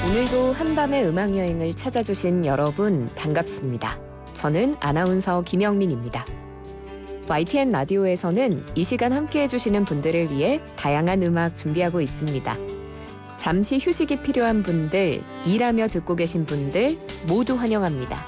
오늘도 한밤의 음악여행을 찾아주신 여러분 반갑습니다. 저는 아나운서 김영민입니다. YTN 라디오에서는 이 시간 함께해 주시는 분들을 위해 다양한 음악 준비하고 있습니다. 잠시 휴식이 필요한 분들, 일하며 듣고 계신 분들 모두 환영합니다.